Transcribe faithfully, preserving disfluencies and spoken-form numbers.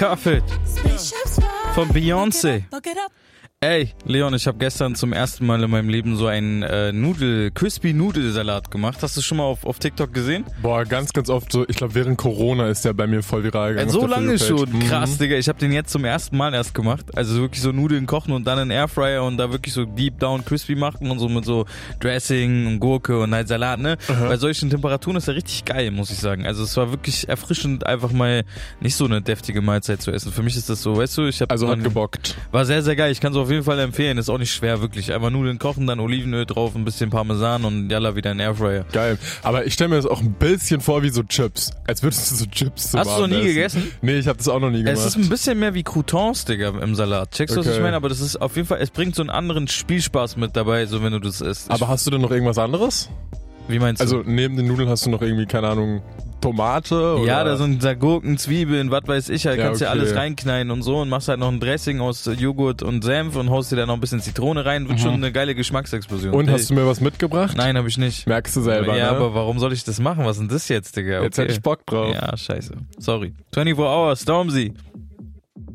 Carfit von Beyoncé. Ey, Leon, ich habe gestern zum ersten Mal in meinem Leben so einen äh, Nudel, Crispy Nudelsalat gemacht. Hast du schon mal auf, auf TikTok gesehen? Boah, ganz, ganz oft so. Ich glaube, während Corona ist der bei mir voll viral gegangen. Äh, so lange schon. Mhm. Krass, Digga. Ich habe den jetzt zum ersten Mal erst gemacht. Also wirklich so Nudeln kochen und dann in Airfryer und da wirklich so deep down crispy machen und so mit so Dressing und Gurke und halt Salat, ne? Aha. Bei solchen Temperaturen ist er richtig geil, muss ich sagen. Also es war wirklich erfrischend, einfach mal nicht so eine deftige Mahlzeit zu essen. Für mich ist das so, weißt du, ich habe Also hat gebockt. War sehr, sehr geil. Ich kann es auf jeden Fall empfehlen. Ist auch nicht schwer, wirklich. Einfach Nudeln kochen, dann Olivenöl drauf, ein bisschen Parmesan und jalla wieder in den Airfryer. Geil. Aber ich stelle mir das auch ein bisschen vor wie so Chips. Als würdest du so Chips zum Hast du noch nie Abendessen. gegessen? Nee, ich habe das auch noch nie gemacht. Es ist ein bisschen mehr wie Croutons, Digga, im Salat. Checkst du, was Okay. ich meine? Aber das ist auf jeden Fall, es bringt so einen anderen Spielspaß mit dabei, so wenn du das isst. Aber hast du denn noch irgendwas anderes? Wie meinst du? Also neben den Nudeln hast du noch irgendwie, keine Ahnung, Tomate? Oder? Ja, da sind da Gurken, Zwiebeln, was weiß ich, halt, Ja, kannst ja okay. alles reinknallen und so und machst halt noch ein Dressing aus Joghurt und Senf und haust dir da noch ein bisschen Zitrone rein, wird Mhm. schon eine geile Geschmacksexplosion. Und Ey. hast du mir was mitgebracht? Nein, habe ich nicht. Merkst du selber, Ja, ne? aber warum soll ich das machen? Was ist denn das jetzt, Digga? Jetzt hätte ich Bock drauf. Ja, scheiße. Sorry. vierundzwanzig Hours, Stormzy.